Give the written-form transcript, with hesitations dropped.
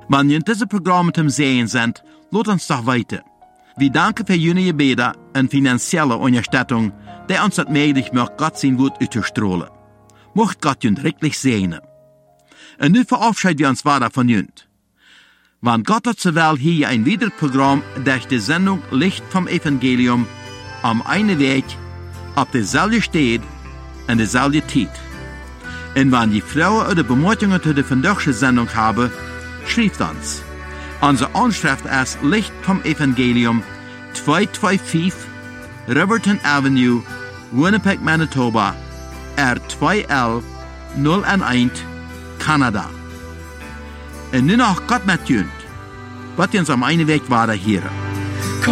Wenn ihr diese Programme zum Sehen sind, lasst uns doch weiter. Wir danken für Ihre Gebete und finanzielle Unterstützung, die uns das möglich macht, Gott sein Wort auszustrahlen. Mocht Gott uns wirklich segnen. Und nun verabschieden wir uns weiter von Ihnen. Wenn Gott hat so will, hier ein weiteres Programm durch die Sendung Licht vom Evangelium am einen Weg, auf derselben Stelle und derselben Zeit. Und wenn die Frauen oder Bemerkungen zu der vandaagse Sendung haben, schreibt uns. Unsere Anschrift ist Licht vom Evangelium 225 Riverton Avenue, Winnipeg, Manitoba, R2L 011, Kanada. Und nun noch Gott mit uns, was uns am einen Weg weiter hören.